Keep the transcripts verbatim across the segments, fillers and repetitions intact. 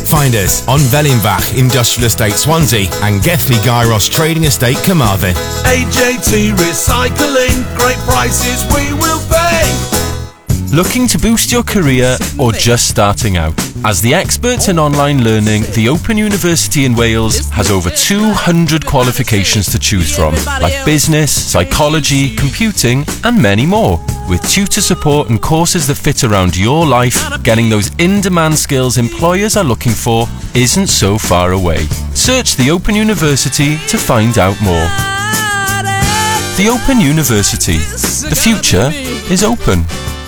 Find us on Vellinbach Industrial Estate Swansea and Gethley Gyros Trading Estate Carmarthen. A J T Recycling, great prices we will pay. Looking to boost your career or just starting out? As the experts in online learning, the Open University in Wales has over two hundred qualifications to choose from, like business, psychology, computing, and many more. With tutor support and courses that fit around your life, getting those in-demand skills employers are looking for isn't so far away. Search the Open University to find out more. The Open University. The future is open.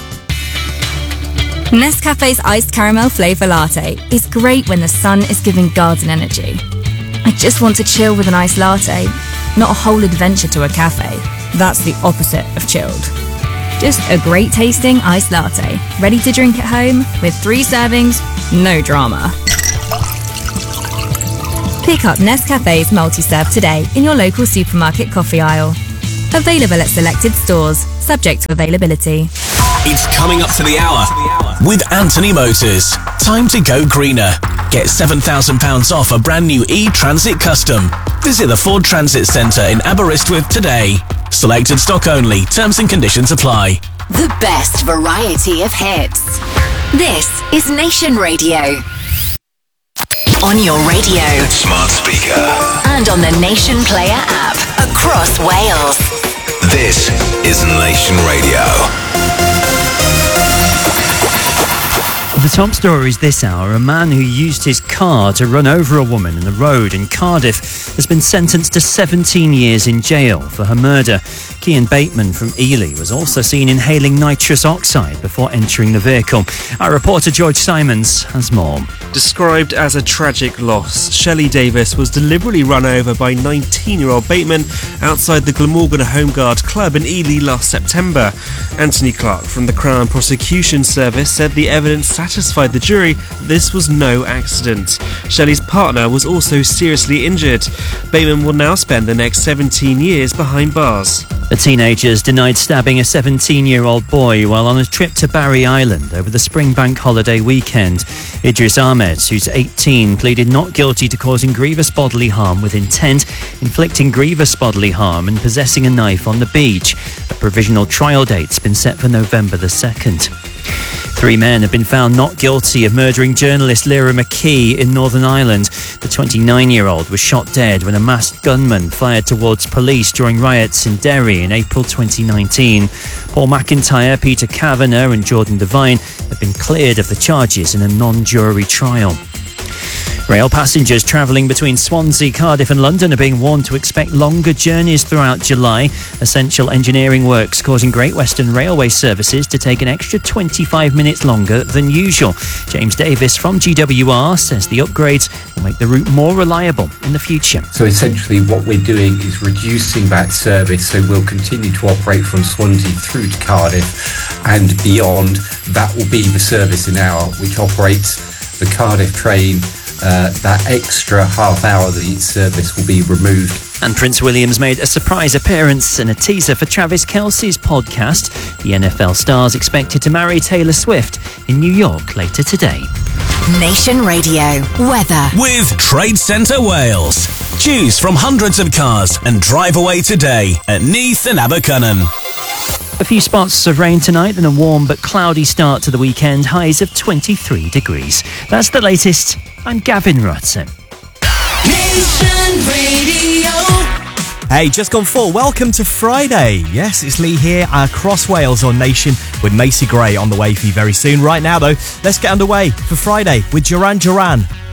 Nescafe's iced caramel flavour latte is great when the sun is giving garden energy. I just want to chill with an iced latte, not a whole adventure to a cafe. That's the opposite of chilled. Just a great tasting iced latte, ready to drink at home with three servings, no drama. Pick up Nescafe's multi-serve today in your local supermarket coffee aisle. Available at selected stores, subject to availability. It's coming up to the hour with Anthony Motors. Time to go greener. Get seven thousand pounds off a brand new e-Transit Custom. Visit the Ford Transit Centre in Aberystwyth today. Selected stock only. Terms and conditions apply. The best variety of hits. This is Nation Radio. On your radio, smart speaker, and on the Nation Player app across Wales. This is Nation Radio. The top stories this hour: a man who used his car to run over a woman in the road in Cardiff has been sentenced to seventeen years in jail for her murder. Cian Bateman from Ely was also seen inhaling nitrous oxide before entering the vehicle. Our reporter George Simons has more. Described as a tragic loss, Shelley Davis was deliberately run over by nineteen-year-old Bateman outside the Glamorgan Home Guard Club in Ely last September. Anthony Clark from the Crown Prosecution Service said the evidence satisfied the jury that this was no accident. Shelley's partner was also seriously injured. Bateman will now spend the next seventeen years behind bars. The teenagers denied stabbing a seventeen-year-old boy while on a trip to Barry Island over the spring bank holiday weekend. Idris Ahmed, who's eighteen, pleaded not guilty to causing grievous bodily harm with intent, inflicting grievous bodily harm and possessing a knife on the beach. A provisional trial date's been set for November the second. Three men have been found not guilty of murdering journalist Lyra McKee in Northern Ireland. The twenty-nine-year-old was shot dead when a masked gunman fired towards police during riots in Derry in April twenty nineteen. Paul McIntyre, Peter Kavanagh and Jordan Devine have been cleared of the charges in a non-jury trial. Rail passengers travelling between Swansea, Cardiff and London are being warned to expect longer journeys throughout July. Essential engineering works causing Great Western Railway services to take an extra twenty-five minutes longer than usual. James Davis from G W R says the upgrades will make the route more reliable in the future. So essentially what we're doing is reducing that service, so we'll continue to operate from Swansea through to Cardiff and beyond. That will be the service an hour which operates the Cardiff train. Uh, that extra half hour that each service will be removed. And Prince William's made a surprise appearance and a teaser for Travis Kelce's podcast. The N F L star's expected to marry Taylor Swift in New York later today. Nation Radio weather with Trade Centre Wales. Choose from hundreds of cars and drive away today at Neath and Abercynon. A few spots of rain tonight and a warm but cloudy start to the weekend. Highs of twenty-three degrees. That's the latest. I'm Gavin Rutter. Nation Radio. Hey, just gone four. Welcome to Friday. Yes, it's Lee here across Wales on Nation with Macy Gray on the way for you very soon. Right now, though, let's get underway for Friday with Duran Duran.